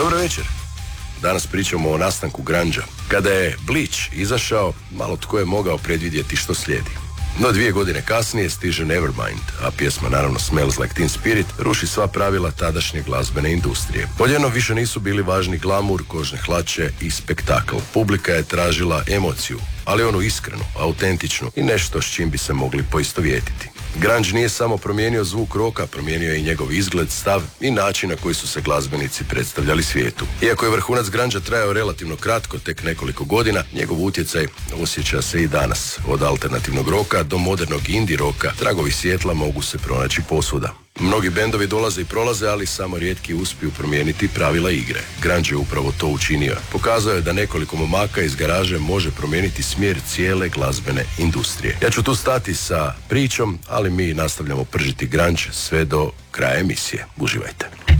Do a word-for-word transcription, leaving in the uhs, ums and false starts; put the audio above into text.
Dobro večer. Danas pričamo o nastanku grunge-a. Kada je Bleach izašao, malo tko je mogao predvidjeti što slijedi. No dvije godine kasnije stiže Nevermind, a pjesma naravno Smells Like Teen Spirit ruši sva pravila tadašnje glazbene industrije. Odjednom više nisu bili važni glamur, kožne hlače i spektakl. Publika je tražila emociju, ali onu iskrenu, autentičnu i nešto s čim bi se mogli poistovjetiti. Grunge nije samo promijenio zvuk roka, promijenio je i njegov izgled, stav i način na koji su se glazbenici predstavljali svijetu. Iako je vrhunac grunge trajao relativno kratko, tek nekoliko godina, njegov utjecaj osjeća se i danas. Od alternativnog roka do modernog indie roka, tragovi svjetla mogu se pronaći posvuda. Mnogi bendovi dolaze i prolaze, ali samo rijetki uspiju promijeniti pravila igre. Grunge je upravo to učinio. Pokazao je da nekoliko momaka iz garaže može promijeniti smjer cijele glazbene industrije. Ja ću tu stati sa pričom, ali mi nastavljamo pržiti grunge sve do kraja emisije. Uživajte.